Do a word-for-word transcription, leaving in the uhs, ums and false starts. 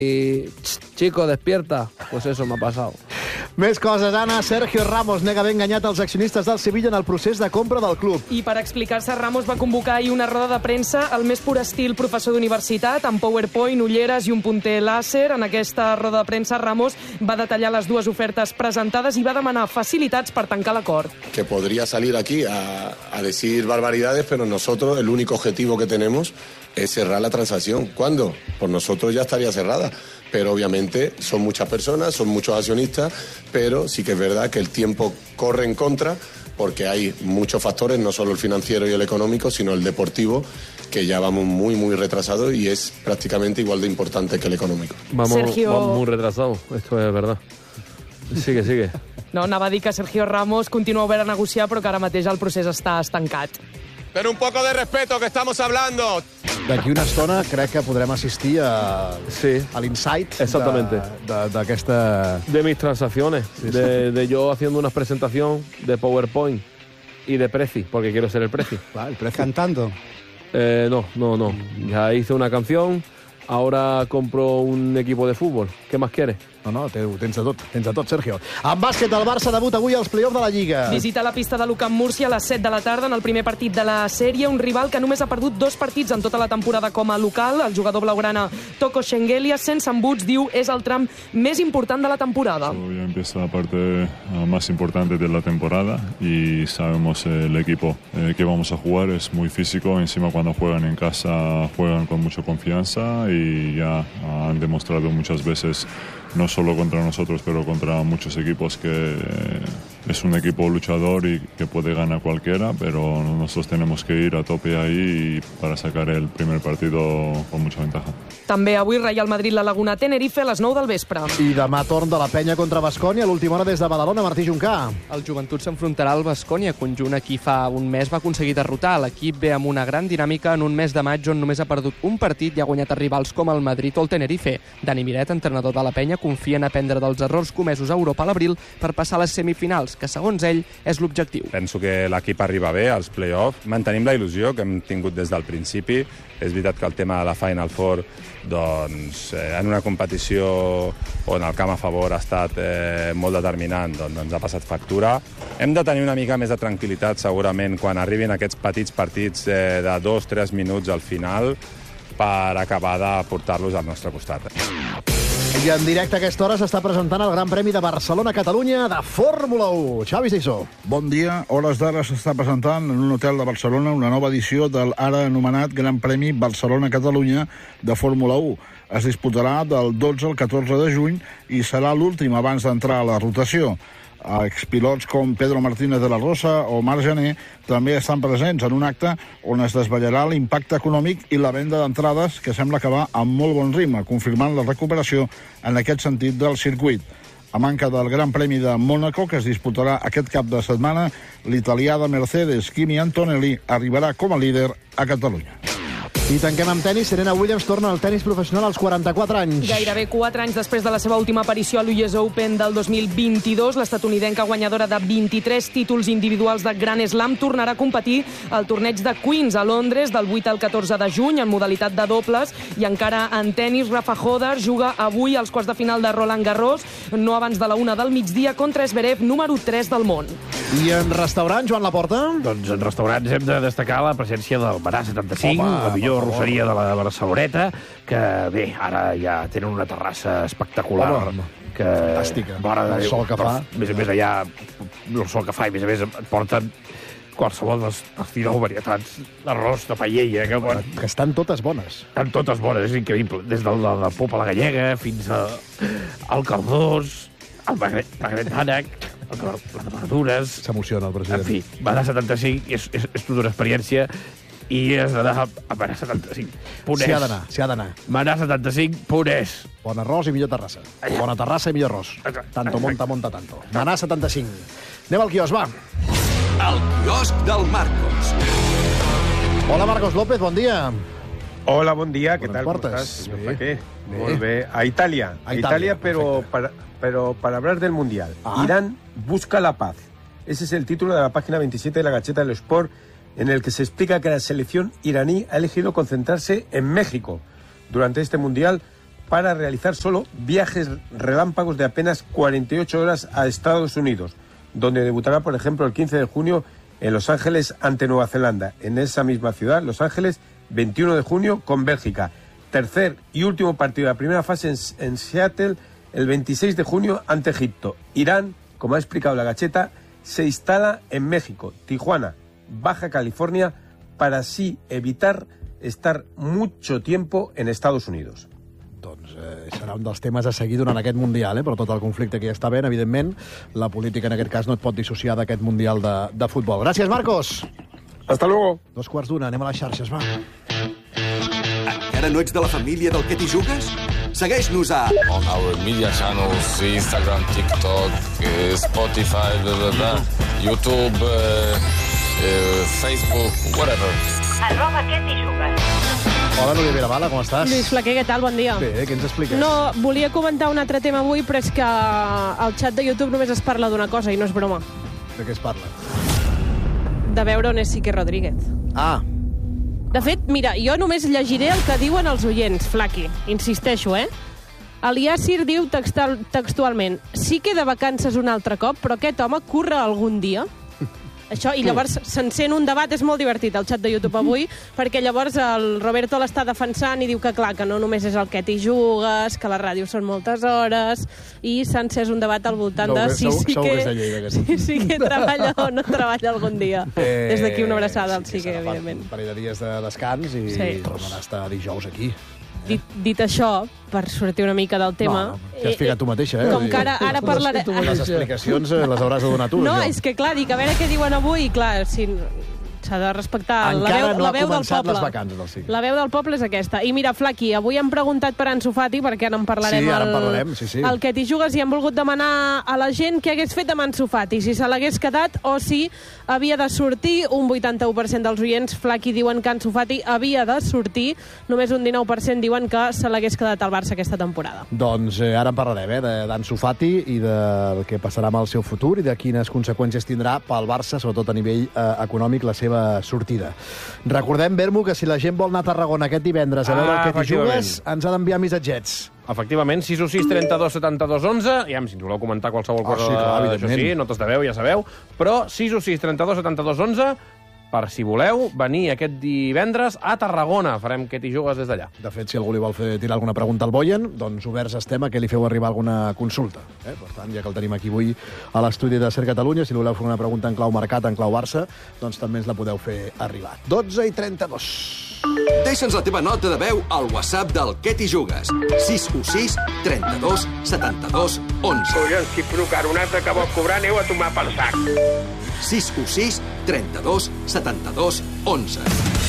Y, chico, despierta. Pues eso me ha pasado. Més coses, Anna. Sergio Ramos nega haver enganyat els accionistes del Sevilla en el procés de compra del club. I per explicar-se, Ramos va convocar ahir una roda de premsa al més pur estil professor d'universitat, amb PowerPoint, ulleres i un punter làser. En aquesta roda de premsa, Ramos va detallar les dues ofertes presentades i va demanar facilitats per tancar l'acord. Que podría salir aquí a, a decir barbaridades, pero nosotros el único objetivo que tenemos es cerrar la transacción. ¿Cuándo? Pues nosotros ya estaría cerrada. Pero obviamente son muchas personas, son muchos accionistas, pero sí que es verdad que el tiempo corre en contra porque hay muchos factores, no solo el financiero y el económico, sino el deportivo, que ya vamos muy, muy retrasados y es prácticamente igual de importante que el económico. Vamos, Sergio... vamos muy retrasados, esto es verdad. Sigue, sigue. No, anava a dir que Sergio Ramos continua obert a negociar, però que ara mateix el procés està estancat. Pero un poco de respeto, que estamos hablando. D'aquí una estona crec que podrem assistir a, sí. a l'insight Exactamente. d'aquesta... De, de, de mis transacciones, sí, sí. De, de yo haciendo una presentación de PowerPoint y de Prezi, porque quiero ser el Prezi. Clar, el Prezi. Cantando. Eh, no, no, no. Ya hice una canción, ahora compro un equipo de fútbol. ¿Qué más quieres? No, no, tens de tot, tens de tot, Sergio. En bàsquet, el Barça debut avui als play-offs de la Lliga. Visita la pista de l'U Camp Múrcia a les set de la tarda en el primer partit de la sèrie, un rival que només ha perdut dos partits en tota la temporada com a local. El jugador blaugrana Toko Shengelia, sense embuts, diu és el tram més important de la temporada. Hoy empieza la parte más importante de la temporada y sabemos el equipo eh, que vamos a jugar es muy físico. Encima cuando juegan en casa juegan con mucha confianza y ya han demostrado muchas veces, no solo contra nosotros, pero contra muchos equipos, que es un equipo luchador y que puede ganar cualquiera, pero nosotros tenemos que ir a tope ahí para sacar el primer partido con mucha ventaja. També avui Real Madrid, la Laguna, Tenerife a les nou del vespre. I demà torn de la penya contra Baskonia, a l'última hora des de Badalona, Martí Juncà. El Joventut s'enfrontarà al Baskonia, conjunt a qui fa un mes va aconseguir derrotar. L'equip ve amb una gran dinàmica en un mes de maig on només ha perdut un partit i ha guanyat a rivals com el Madrid o el Tenerife. Dani Miret, entrenador de la penya, confia en aprendre dels errors comesos a Europa a l'abril per passar a les semifinals, que segons ell és l'objectiu. Penso que l'equip arriba bé als play-offs. Mantenim la il·lusió que hem tingut des del principi. És veritat que el tema de la Final Four, doncs, eh, en una competició on el camp a favor ha estat eh, molt determinant, doncs ens ha passat factura. Hem de tenir una mica més de tranquil·litat, segurament, quan arribin aquests petits partits eh, de dos o tres minuts al final per acabar de portar-los al nostre costat. I en directe a aquesta hora s'està presentant el Gran Premi de Barcelona-Catalunya de Fórmula u. Xavi Sissó. Bon dia. Hores d'ara s'està presentant en un hotel de Barcelona una nova edició del ara anomenat Gran Premi Barcelona-Catalunya de Fórmula u. Es disputarà del dotze al catorze de juny i serà l'últim abans d'entrar a la rotació. Expilots com Pedro Martínez de la Rosa o Marc Jané també estan presents en un acte on es desvetllarà l'impacte econòmic i la venda d'entrades, que sembla que va amb molt bon ritme, confirmant la recuperació en aquest sentit del circuit. A manca del Gran Premi de Mònaco, que es disputarà aquest cap de setmana, l'italià de Mercedes, Kimi Antonelli, arribarà com a líder a Catalunya. I tanquem amb tenis. Serena Williams torna al tenis professional als quaranta-quatre anys. Gairebé quatre anys després de la seva última aparició a l'U S Open del dos mil vint-i-dos, l'estatunidenca guanyadora de vint-i-tres títols individuals de Grand Slam tornarà a competir al torneig de Queens a Londres del vuit al catorze de juny en modalitat de dobles. I encara en tenis, Rafa Hodar juga avui als quarts de final de Roland Garros, no abans de la una del migdia, contra Zverev, número tres del món. I en restaurant, Joan Laporta? Doncs en restaurants hem de destacar la presència del Barà setanta-cinc, Home, la millor arrosseria de la Barceloneta, que bé, ara ja tenen una terrassa espectacular. Home, que, fantàstica. Mare de el Déu, sol que fa. A més a més, allà, el sol que fa, i a més a més et porten qualsevol dels, dels dinou varietats d'arròs, de paella, que, bueno, que estan totes bones. Estan totes bones, és increïble. Des de la, la popa a la gallega fins a, al caldós, al magret, magret d'ànec, les verdures... S'emociona el president. En fi, Barà setanta-cinc és, és, és tota una experiència i has d'anar a Barà setanta-cinc. Ponès. S'hi ha d'anar, s'hi ha d'anar. Barà setanta-cinc, Ponès. Bon arròs i millor terrassa. Bona terrassa i millor arròs. Tanto monta, monta tanto. Barà setanta-cinc. Anem al quiosc, va. El quiosc del Marcos. Hola, Marcos López, bon dia. Hola, bon dia, què Buenas tal? portes. ¿Cómo estás? Bé. ¿Para qué? Bé. Muy bien. A Italia. A A Italia, Italia, pero, para, pero para hablar del Mundial. Ah. Irán busca la paz. Ese es el título de la página veintisiete de la Gaceta del Sport, en el que se explica que la selección iraní ha elegido concentrarse en México durante este Mundial para realizar solo viajes relámpagos de apenas cuarenta y ocho horas a Estados Unidos, donde debutará, por ejemplo, el quince de junio en Los Ángeles ante Nueva Zelanda. En esa misma ciudad, Los Ángeles, veintiuno de junio con Bélgica. Tercer y último partido de la primera fase en, en Seattle, el veintiséis de junio ante Egipto. Irán, como ha explicado la Gacheta, se instala en México, Tijuana, Baja California, para así evitar estar mucho tiempo en Estados Unidos. Doncs eh, serà un dels temes a seguir durant aquest Mundial, eh? Però tot el conflicte que hi està havent, evidentment, la política en aquest cas no et pot dissociar d'aquest Mundial de, de futbol. Gràcies, Marcos! Hasta luego! Dos quarts d'una, anem a les xarxes, va. Encara no ets de la família del Que t'hi jugues? Segueix-nos a... On our media channels, Instagram, TikTok, uh, Spotify, blah, blah, blah, YouTube, uh, uh, Facebook, whatever. Arroba Que t'hi jugues. Hola, Núria Viravalla, com estàs? Lluís Flaquer, què tal? Bon dia. Bé, què ens expliques? No, volia comentar un altre tema avui, però és que al xat de YouTube només es parla d'una cosa, i no és broma. De què es parla? De veure on és Sique Rodríguez. Ah. De fet, mira, jo només llegiré el que diuen els oients, Flaqui. Insisteixo, eh? El Yacir diu textual, textualment: Sique de vacances un altre cop, però aquest home curra algun dia? Això, i llavors s'encén un debat, és molt divertit el xat de YouTube avui, perquè llavors el Roberto l'està defensant i diu que clar, que no només és el Que t'hi jugues, que la ràdio són moltes hores, i s'ha encès un debat al voltant de si sí que, si, si que treballa o no treballa algun dia. Eh, Des d'aquí una abraçada al sí que, evidentment. Un parell de dies de descans i sí. Tornarà a estar dijous aquí. Dit, dit això, per sortir una mica del tema... No, no, t'hi has ficat tu mateixa, eh? Com que ara, ara parlaré... Les explicacions les hauràs de donar tu. No, jo. és que clar, dic, a veure què diuen avui, clar, si... s'ha de respectar la veu, no la veu del poble. Les vacances del Sique. La veu del poble és aquesta. I mira, Flaqui, avui hem preguntat per Ansu Fati, perquè ara en parlarem. Sí, ara en el, parlarem, sí, sí. El Que t'hi jugues, i hem volgut demanar a la gent què hagués fet amb Ansu Fati, si se l'hagués quedat o si havia de sortir. Un vuitanta-u per cent dels oients, Flaqui, diuen que Ansu Fati havia de sortir. Només un dinou per cent diuen que se l'hagués quedat al Barça aquesta temporada. Doncs eh, ara en parlarem, eh, d'Ansu Fati i del que passarà amb el seu futur i de quines conseqüències tindrà pel Barça, sobretot a nivell eh, econòmic, la seva sortida. Recordem, Bermu, que si la gent vol anar a Tarragona aquest divendres a veure ah, el Que t'hi jugues, ens ha d'enviar missatgets. Efectivament, sis u sis, trenta-dos, setanta-dos, onze. Ja, si ens voleu comentar qualsevol cosa, oh, sí, clar, això sí, notes de veu, ja sabeu. Però sis u sis, trenta-dos, setanta-dos, onze, per si voleu venir aquest divendres a Tarragona. Farem Que t'hi jugues des d'allà. De fet, si algú li vol fer tirar alguna pregunta al Boyen, doncs oberts estem a que li feu arribar alguna consulta. Eh? Per tant, ja que el tenim aquí avui a l'estudi de Ser Catalunya, si li voleu fer una pregunta en clau mercat, en clau Barça, doncs també ens la podeu fer arribar. dotze i trenta-dos. Deixa'ns la teva nota de veu al WhatsApp del Que t'hi jugues. sis u sis, trenta-dos, setanta-dos, onze. Collons, si procaronata que vol cobrar, aneu a tomar pel sac. sis u sis, trenta-dos, setanta-dos, onze.